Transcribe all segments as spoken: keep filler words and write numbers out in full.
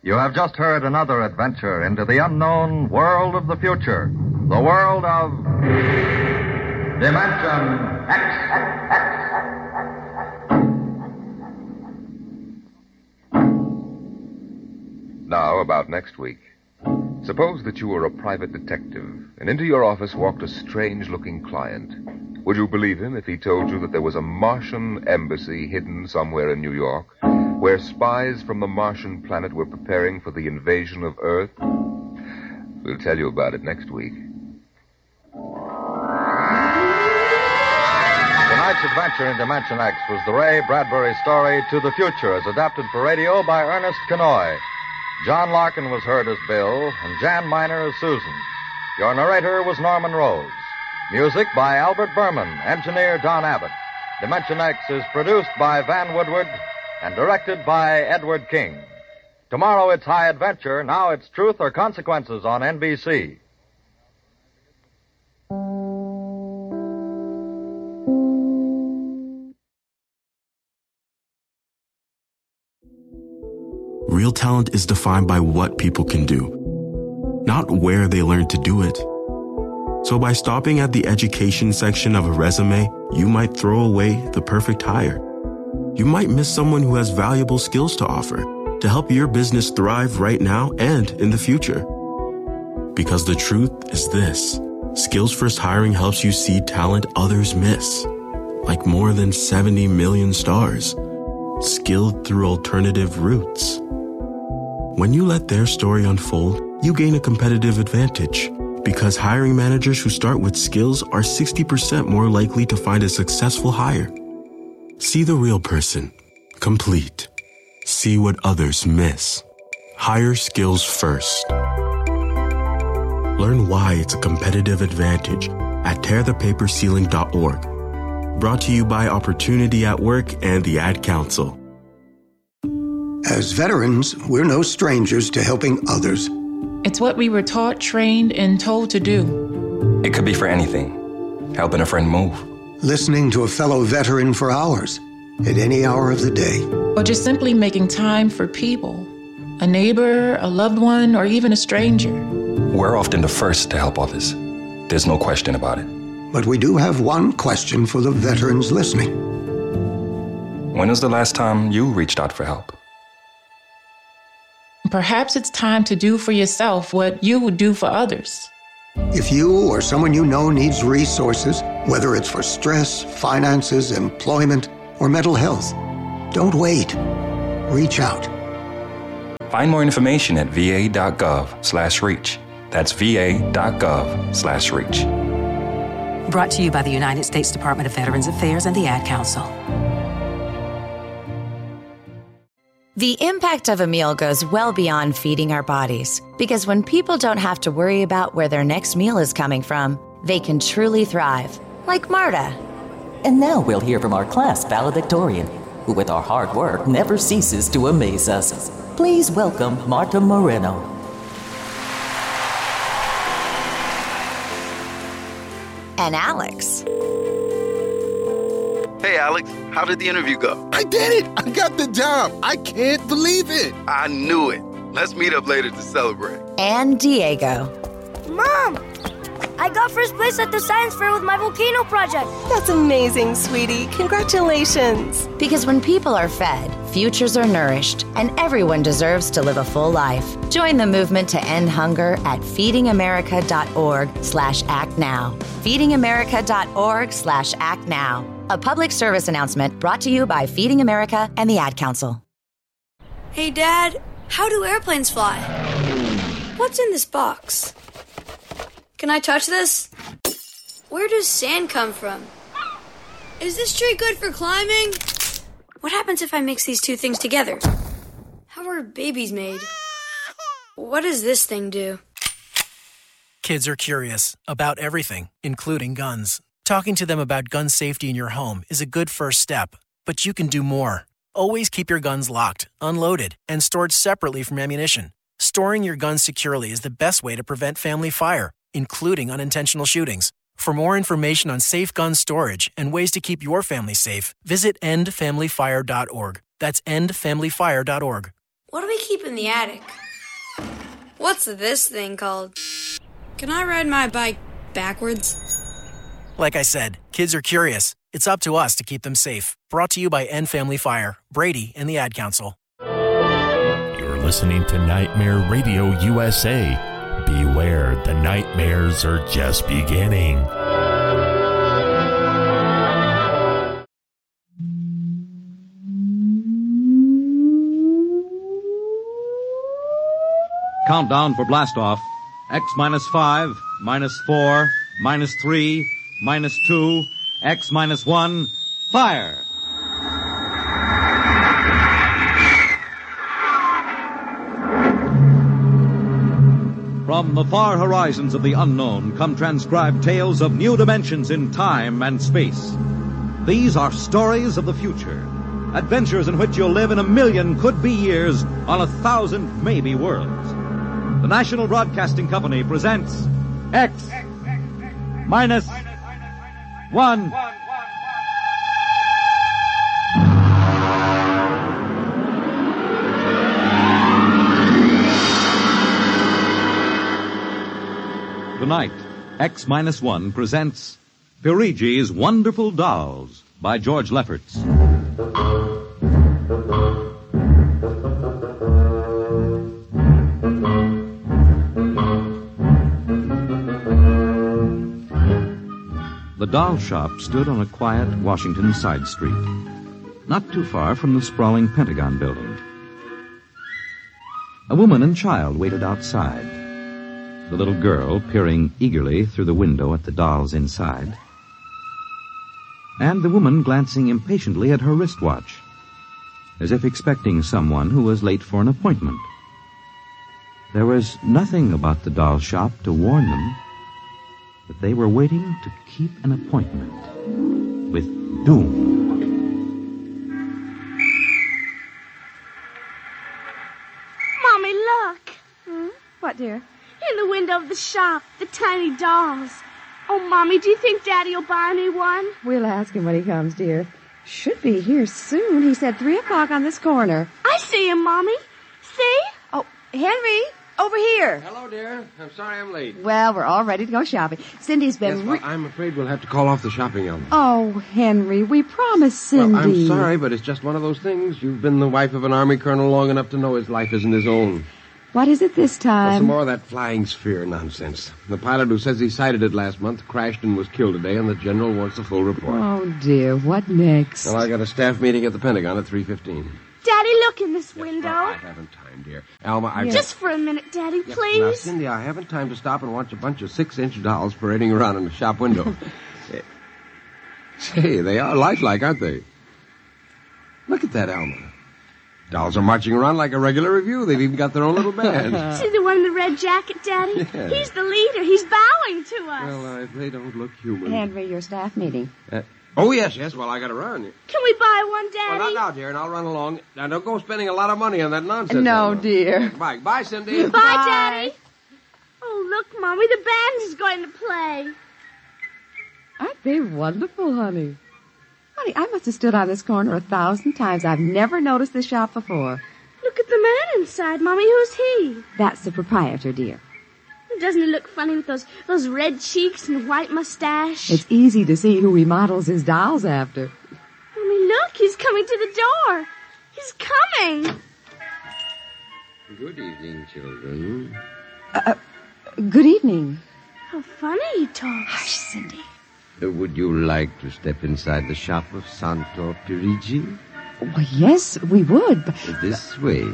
You have just heard another adventure into the unknown world of the future. The world of Dimension X. Now, about next week. Suppose that you were a private detective, and into your office walked a strange-looking client. Would you believe him if he told you that there was a Martian embassy hidden somewhere in New York, where spies from the Martian planet were preparing for the invasion of Earth? We'll tell you about it next week. Tonight's adventure in Dimension X was the Ray Bradbury story To the Future, as adapted for radio by Ernest Kenoy. John Larkin was heard as Bill, and Jan Miner as Susan. Your narrator was Norman Rose. Music by Albert Berman, engineer Don Abbott. Dimension X is produced by Van Woodward and directed by Edward King. Tomorrow it's High Adventure. Now it's Truth or Consequences on N B C. Real talent is defined by what people can do, not where they learn to do it. So by stopping at the education section of a resume, you might throw away the perfect hire. You might miss someone who has valuable skills to offer to help your business thrive right now and in the future. Because the truth is this: Skills First Hiring helps you see talent others miss, like more than seventy million stars, skilled through alternative routes. When you let their story unfold, you gain a competitive advantage, because hiring managers who start with skills are sixty percent more likely to find a successful hire. See the real person, complete. See what others miss. Hire skills first. Learn why it's a competitive advantage at tear the paper ceiling dot org. Brought to you by Opportunity at Work and the Ad Council. As veterans, we're no strangers to helping others. It's what we were taught, trained, and told to do. It could be for anything. Helping a friend move. Listening to a fellow veteran for hours, at any hour of the day. Or just simply making time for people. A neighbor, a loved one, or even a stranger. We're often the first to help others. There's no question about it. But we do have one question for the veterans listening. When was the last time you reached out for help? Perhaps it's time to do for yourself what you would do for others. If you or someone you know needs resources, whether it's for stress, finances, employment, or mental health, don't wait. Reach out. Find more information at va.gov slash reach. That's va.gov slash reach. Brought to you by the United States Department of Veterans Affairs and the Ad Council. The impact of a meal goes well beyond feeding our bodies, because when people don't have to worry about where their next meal is coming from, they can truly thrive, like Marta. And now we'll hear from our class valedictorian, who with our hard work never ceases to amaze us. Please welcome Marta Moreno. And Alex. Hey, Alex, how did the interview go? I did it! I got the job! I can't believe it! I knew it. Let's meet up later to celebrate. And Diego. Mom! I got first place at the science fair with my volcano project. That's amazing, sweetie. Congratulations. Because when people are fed, futures are nourished, and everyone deserves to live a full life. Join the movement to end hunger at feedingamerica.org slash act now. feedingamerica.org slash act now. A public service announcement brought to you by Feeding America and the Ad Council. Hey, Dad, how do airplanes fly? What's in this box? Can I touch this? Where does sand come from? Is this tree good for climbing? What happens if I mix these two things together? How are babies made? What does this thing do? Kids are curious about everything, including guns. Talking to them about gun safety in your home is a good first step, but you can do more. Always keep your guns locked, unloaded, and stored separately from ammunition. Storing your guns securely is the best way to prevent family fire, including unintentional shootings. For more information on safe gun storage and ways to keep your family safe, visit end family fire dot org. That's end family fire dot org. What do we keep in the attic. What's this thing called? Can I ride my bike backwards? Like I said, kids are curious. It's up to us to keep them safe. Brought to you by End Family Fire, Brady, and the Ad Council. You're listening to Nightmare Radio U S A. Beware, the nightmares are just beginning. Countdown for blastoff. X minus five, minus four, minus three, minus two, X minus one, fire! From the far horizons of the unknown come transcribed tales of new dimensions in time and space. These are stories of the future. Adventures in which you'll live in a million could-be years on a thousand maybe worlds. The National Broadcasting Company presents X minus one. Tonight, X minus one presents Pirigi's Wonderful Dolls by George Lefferts. The doll shop stood on a quiet Washington side street, not too far from the sprawling Pentagon building. A woman and child waited outside, the little girl peering eagerly through the window at the dolls inside, and the woman glancing impatiently at her wristwatch, as if expecting someone who was late for an appointment. There was nothing about the doll shop to warn them that they were waiting to keep an appointment with doom. Mommy, look! Hmm? What, dear? In the window of the shop, the tiny dolls. Oh, Mommy, do you think Daddy will buy me one? We'll ask him when he comes, dear. Should be here soon. He said three o'clock on this corner. I see him, Mommy. See? Oh, Henry, over here. Hello, dear. I'm sorry I'm late. Well, we're all ready to go shopping. Cindy's been... Yes, well, I'm afraid we'll have to call off the shopping, Elma. Oh, Henry, we promised Cindy. Well, I'm sorry, but it's just one of those things. You've been the wife of an army colonel long enough to know his life isn't his own. What is it this time? Well, some more of that flying sphere nonsense. The pilot who says he sighted it last month crashed and was killed today, and the general wants a full report. Oh, dear. What next? Well, I got a staff meeting at the Pentagon at three fifteen. Daddy, look in this window. No, I haven't time, dear. Alma, I... Just for a minute, Daddy, yes, please. Now, Cindy, I haven't time to stop and watch a bunch of six-inch dolls parading around in the shop window. Say, they are lifelike, aren't they? Look at that, Alma. Dolls are marching around like a regular review. They've even got their own little band. See the one in the red jacket, Daddy? Yes. He's the leader. He's bowing to us. Well, uh, they don't look human. Henry, your staff meeting. Uh, oh, yes, yes. Well, I got to run. Can we buy one, Daddy? Well, not now, dear, and I'll run along. Now, don't go spending a lot of money on that nonsense. No, Alma. dear. Bye. Bye, Cindy. Bye, Bye, Daddy. Oh, look, Mommy, the band is going to play. Aren't they wonderful, honey? Honey, I must have stood on this corner a thousand times. I've never noticed this shop before. Look at the man inside, Mommy. Who's he? That's the proprietor, dear. Doesn't he look funny with those those red cheeks and white mustache? It's easy to see who he models his dolls after. Mommy, look. He's coming to the door. He's coming. Good evening, children. Uh, good evening. How funny he talks. Hush, Cindy. Uh, would you like to step inside the shop of Santo Pirigi? Well, yes, we would. But... This way.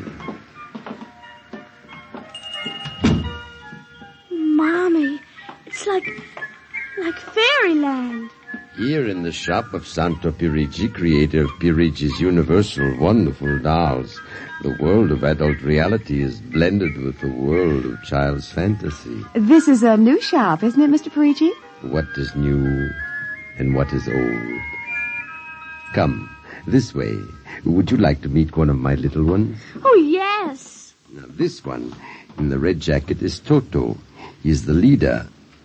Mommy, it's like, like fairyland. Here in the shop of Santo Pirigi, creator of Pirigi's Universal Wonderful Dolls, the world of adult reality is blended with the world of child's fantasy. This is a new shop, isn't it, Mister Pirigi? What is new and what is old? Come. This way. Would you like to meet one of my little ones? Oh, yes. Now, this one in the red jacket is Toto. He's the leader.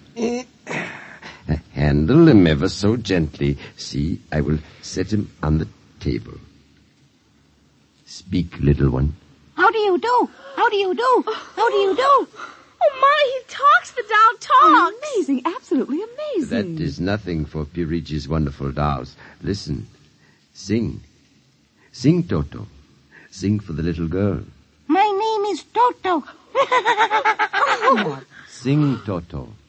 Handle him ever so gently. See, I will set him on the table. Speak, little one. How do you do? How do you do? How do you do? Oh, Mommy, he talks. The doll talks. Oh, amazing. Absolutely amazing. That is nothing for Pirigi's wonderful dolls. Listen. Sing. Sing, Toto. Sing for the little girl. My name is Toto. Sing, Toto.